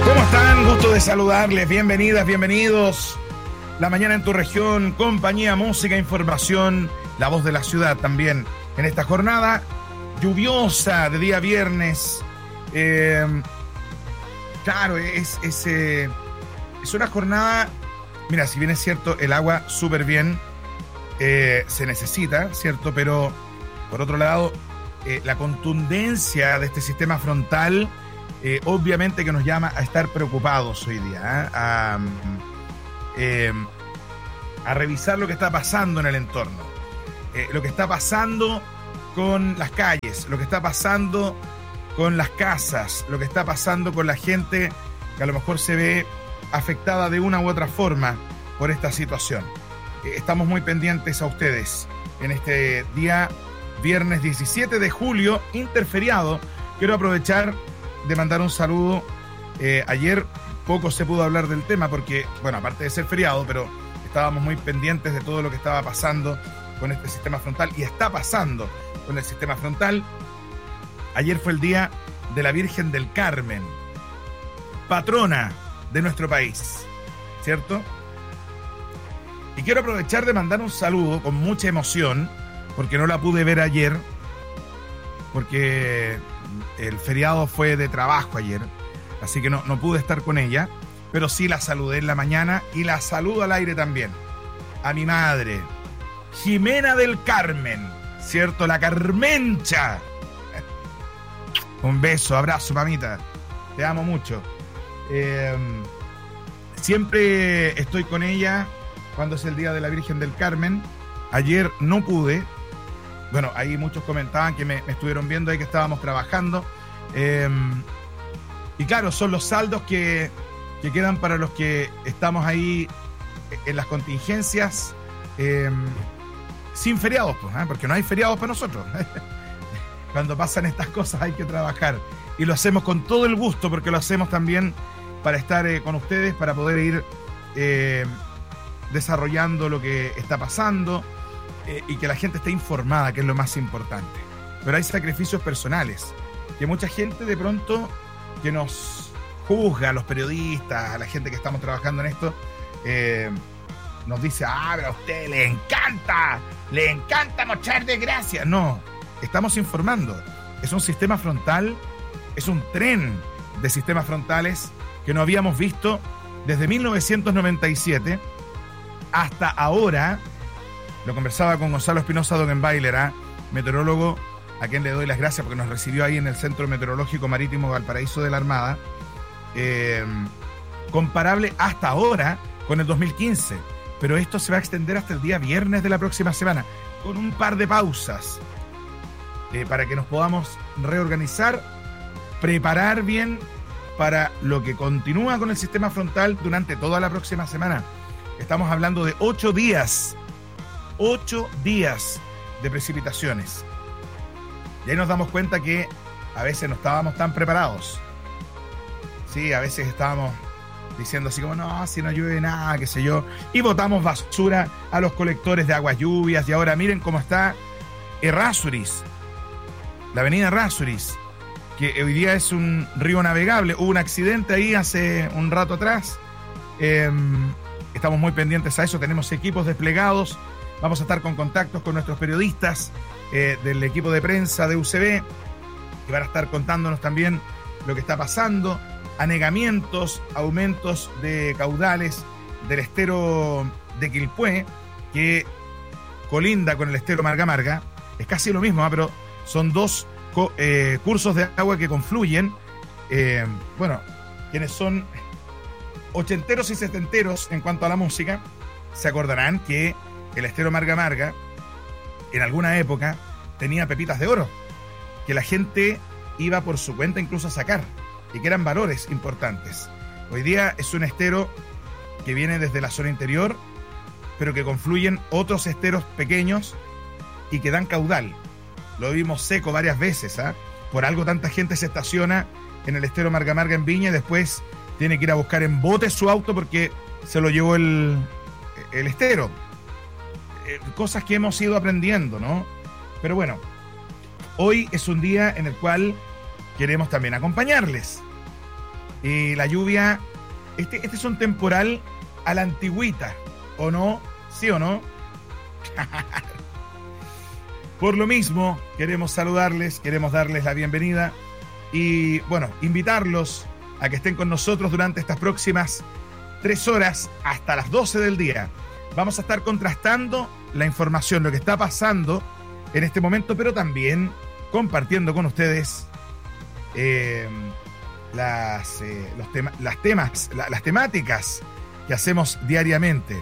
¿Cómo están? Gusto de saludarles. Bienvenidas, bienvenidos. La mañana en tu región, compañía, música, información, la voz de la ciudad también en esta jornada lluviosa de día viernes. Claro, es una jornada. Mira, si bien es cierto, el agua súper bien se necesita, ¿cierto? Pero por otro lado, la contundencia de este sistema frontal obviamente que nos llama a estar preocupados hoy día, a revisar lo que está pasando en el entorno, lo que está pasando con las calles, lo que está pasando con las casas, lo que está pasando con la gente que a lo mejor se ve afectada de una u otra forma por esta situación. Estamos muy pendientes a ustedes en este día viernes 17 de julio, interferiado. Quiero aprovechar de mandar un saludo. Ayer poco se pudo hablar del tema porque, bueno, aparte de ser feriado, pero estábamos muy pendientes de todo lo que estaba pasando con este sistema frontal y está pasando con el sistema frontal. Ayer fue el día de la Virgen del Carmen, patrona de nuestro país, ¿cierto? Y quiero aprovechar de mandar un saludo con mucha emoción, porque no la pude ver ayer, porque el feriado fue de trabajo ayer, así que no pude estar con ella, pero sí la saludé en la mañana y la saludo al aire también. A mi madre, Jimena del Carmen, ¿cierto? La Carmencha. Un beso, abrazo, mamita. Te amo mucho. Siempre estoy con ella cuando es el día de la Virgen del Carmen. Ayer no pude. Bueno, ahí muchos comentaban que me estuvieron viendo ahí que estábamos trabajando. Y claro, son los saldos que quedan para los que estamos ahí en las contingencias sin feriados, pues, porque no hay feriados para nosotros. Cuando pasan estas cosas hay que trabajar. Y lo hacemos con todo el gusto, porque lo hacemos también para estar con ustedes, para poder ir desarrollando lo que está pasando. Y que la gente esté informada, que es lo más importante. Pero hay sacrificios personales, que mucha gente de pronto que nos juzga, a los periodistas, a la gente que estamos trabajando en esto, nos dice, pero a usted le encanta mostrar desgracia. No, estamos informando. Es un sistema frontal, es un tren de sistemas frontales que no habíamos visto desde 1997 hasta ahora. Lo conversaba con Gonzalo Espinosa Dogenbailer, meteorólogo, a quien le doy las gracias porque nos recibió ahí en el Centro Meteorológico Marítimo Valparaíso de la Armada. Comparable hasta ahora con el 2015. Pero esto se va a extender hasta el día viernes de la próxima semana, con un par de pausas, para que nos podamos reorganizar, preparar bien para lo que continúa con el sistema frontal durante toda la próxima semana. Estamos hablando de 8 días. 8 días de precipitaciones. Y ahí nos damos cuenta que a veces no estábamos tan preparados. Sí, a veces estábamos diciendo así como, no, si no llueve nada, qué sé yo. Y botamos basura a los colectores de aguas lluvias. Y ahora miren cómo está Errázuriz, la avenida Errázuriz, que hoy día es un río navegable. Hubo un accidente ahí hace un rato atrás. Estamos muy pendientes a eso. Tenemos equipos desplegados. Vamos a estar con contactos con nuestros periodistas del equipo de prensa de UCB, que van a estar contándonos también lo que está pasando, anegamientos, aumentos de caudales del estero de Quilpué, que colinda con el estero Marga Marga. Es casi lo mismo, pero son dos cursos de agua que confluyen. Bueno, quienes son ochenteros y setenteros en cuanto a la música, se acordarán que el estero Marga Marga en alguna época tenía pepitas de oro que la gente iba por su cuenta incluso a sacar y que eran valores importantes. Hoy día es un estero que viene desde la zona interior, pero que confluyen otros esteros pequeños y que dan caudal. Lo vimos seco varias veces, Por algo tanta gente se estaciona en el estero Marga Marga en Viña y después tiene que ir a buscar en bote su auto porque se lo llevó el estero. Cosas que hemos ido aprendiendo, ¿no? Pero bueno, hoy es un día en el cual queremos también acompañarles. Y la lluvia, este es un temporal a la antigüita, ¿o no? ¿Sí o no? Por lo mismo, queremos saludarles, queremos darles la bienvenida y, bueno, invitarlos a que estén con nosotros durante estas próximas 3 horas hasta las 12 del día. Vamos a estar contrastando la información, lo que está pasando en este momento, pero también compartiendo con ustedes las temáticas que hacemos diariamente.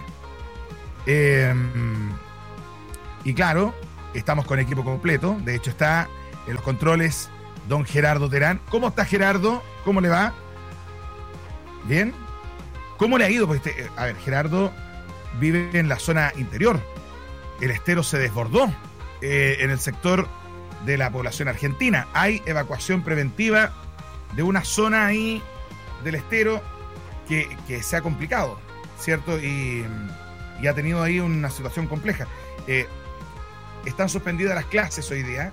Y claro, estamos con equipo completo. De hecho, está en los controles don Gerardo Terán. ¿Cómo está, Gerardo? ¿Cómo le va? ¿Bien? ¿Cómo le ha ido? Pues a ver, Gerardo vive en la zona interior. El estero se desbordó en el sector de la población argentina. Hay evacuación preventiva de una zona ahí del estero que se ha complicado, ¿cierto? Y ha tenido ahí una situación compleja. Están suspendidas las clases hoy día.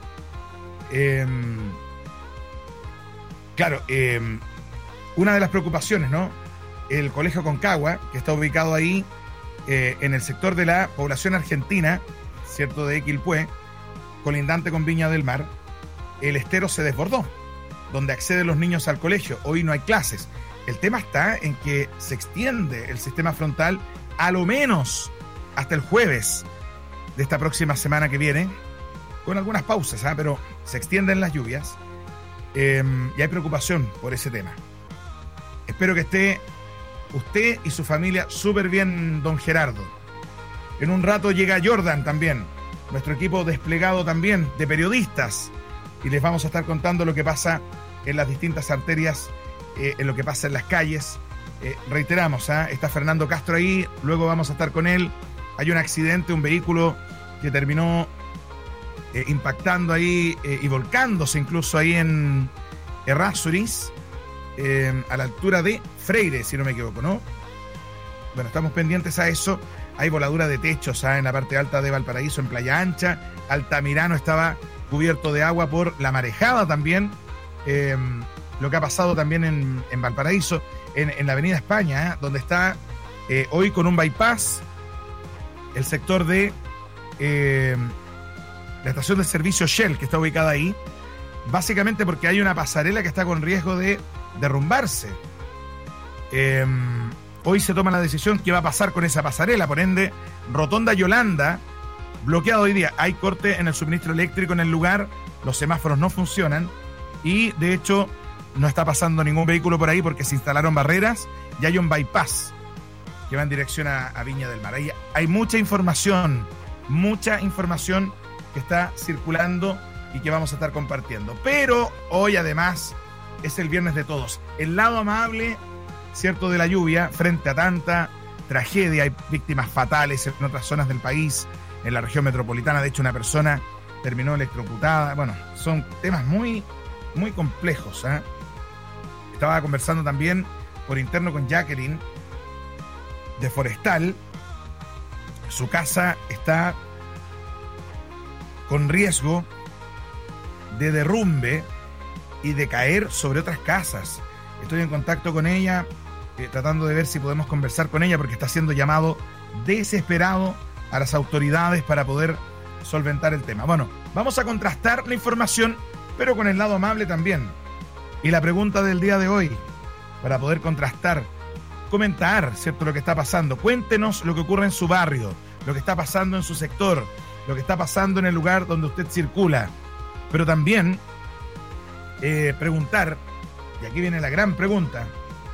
Claro, una de las preocupaciones, ¿no? El Colegio Concagua, que está ubicado ahí en el sector de la población argentina, ¿cierto? De Quilpué, colindante con Viña del Mar, el estero se desbordó, donde acceden los niños al colegio. Hoy no hay clases. El tema está en que se extiende el sistema frontal a lo menos hasta el jueves de esta próxima semana que viene, con algunas pausas, pero se extienden las lluvias y hay preocupación por ese tema. Espero que esté usted y su familia súper bien, don Gerardo. En un rato llega Jordan también, nuestro equipo desplegado también de periodistas, y les vamos a estar contando lo que pasa en las distintas arterias, en lo que pasa en las calles. Reiteramos, está Fernando Castro ahí, luego vamos a estar con él. Hay un accidente, un vehículo que terminó impactando ahí y volcándose incluso ahí en Errázuriz, a la altura de Freire, si no me equivoco, ¿no? Bueno, estamos pendientes a eso. Hay voladura de techos en la parte alta de Valparaíso, en Playa Ancha. Altamirano estaba cubierto de agua por la marejada también. Lo que ha pasado también en Valparaíso, en la Avenida España, donde está hoy con un bypass el sector de la estación de servicio Shell, que está ubicada ahí, básicamente porque hay una pasarela que está con riesgo de derrumbarse. Hoy se toma la decisión qué va a pasar con esa pasarela, por ende, Rotonda Yolanda, bloqueado hoy día. Hay corte en el suministro eléctrico en el lugar, los semáforos no funcionan y, de hecho, no está pasando ningún vehículo por ahí porque se instalaron barreras y hay un bypass que va en dirección a Viña del Mar. Ahí hay mucha información que está circulando y que vamos a estar compartiendo. Pero hoy, además, es el viernes de todos. El lado amable, ¿cierto?, de la lluvia frente a tanta tragedia. Hay víctimas fatales en otras zonas del país, en la región metropolitana. De hecho, una persona terminó electrocutada. Bueno, son temas muy, muy complejos. Estaba conversando también por interno con Jacqueline de Forestal. Su casa está con riesgo de derrumbe y de caer sobre otras casas. Estoy en contacto con ella, tratando de ver si podemos conversar con ella, porque está haciendo llamado desesperado a las autoridades para poder solventar el tema. Bueno, vamos a contrastar la información, pero con el lado amable también. Y la pregunta del día de hoy, para poder contrastar, comentar, ¿cierto?, lo que está pasando. Cuéntenos lo que ocurre en su barrio, lo que está pasando en su sector, lo que está pasando en el lugar donde usted circula. Pero también preguntar, y aquí viene la gran pregunta.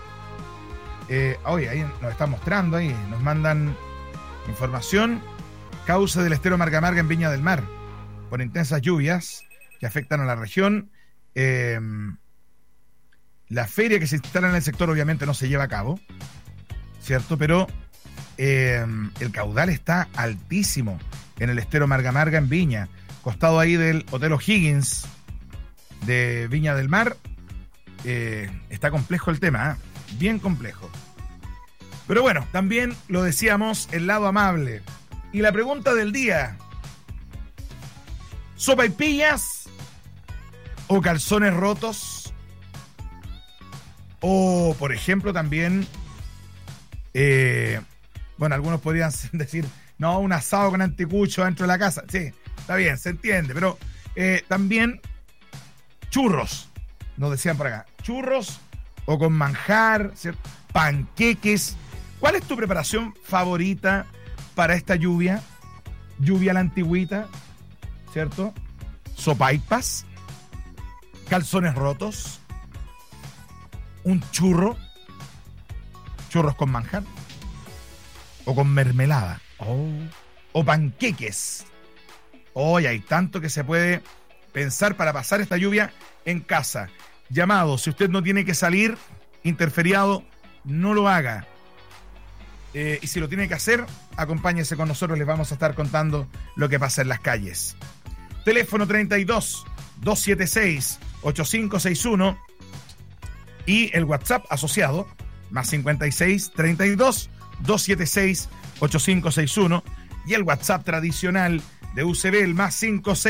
Oye, ahí nos están mostrando, ahí nos mandan información. Causa del estero Marga Marga en Viña del Mar por intensas lluvias que afectan a la región. La feria que se instala en el sector obviamente no se lleva a cabo, ¿cierto? Pero el caudal está altísimo en el estero Marga Marga en Viña, costado ahí del Hotel O'Higgins de Viña del Mar. Está complejo el tema, bien complejo. Pero bueno, también lo decíamos, el lado amable. Y la pregunta del día: ¿sopaipillas o calzones rotos? O, por ejemplo, también, bueno, algunos podrían decir, no, un asado con anticucho dentro de la casa. Sí, está bien, se entiende, pero también churros, nos decían por acá, churros o con manjar, ¿cierto? Panqueques. ¿Cuál es tu preparación favorita para esta lluvia? Lluvia a la antigüita, ¿cierto? Sopaipas, calzones rotos, un churros con manjar o con mermelada, o panqueques. Hoy hay tanto que se puede pensar para pasar esta lluvia en casa. Llamado, si usted no tiene que salir, interferiado, no lo haga. Y si lo tiene que hacer, acompáñese con nosotros, les vamos a estar contando lo que pasa en las calles. Teléfono 32-276-8561 y el WhatsApp asociado, más 56-32-276-8561, y el WhatsApp tradicional de UCB, el más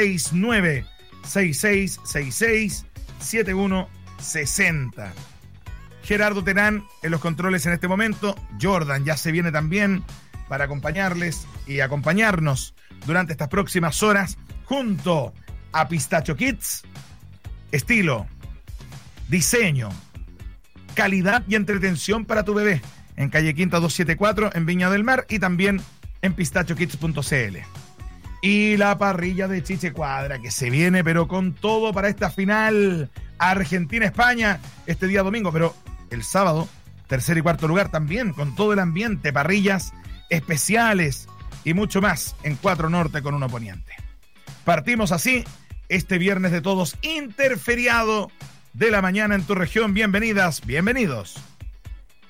569-6666-7160. Gerardo Terán en los controles en este momento. Jordan ya se viene también para acompañarles y acompañarnos durante estas próximas horas junto a Pistacho Kids. Estilo, diseño, calidad y entretención para tu bebé. En calle Quinta 274 en Viña del Mar y también en pistachokids.cl. Y la parrilla de Chiche Cuadra que se viene pero con todo para esta final Argentina-España este día domingo, pero el sábado, tercer y cuarto lugar también, con todo el ambiente, parrillas especiales y mucho más en 4 Norte con 1 Poniente. Partimos así este viernes de todos interferiado de la mañana en tu región. Bienvenidas, bienvenidos.